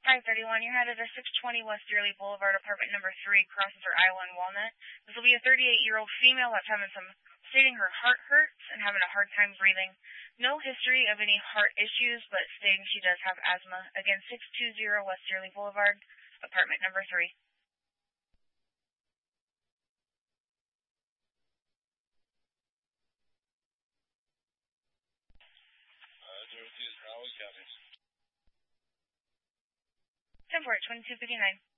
531, you're headed to 620 West Dearly Boulevard, apartment number 3, crosses her Iowa and Walnut. This will be a 38-year-old female that's stating her heart hurts and having a hard time breathing. No history of any heart issues, but stating she does have asthma. Again, 620 West Dearly Boulevard, apartment number 3. Dorothy is Broward County. 10-4, 2259.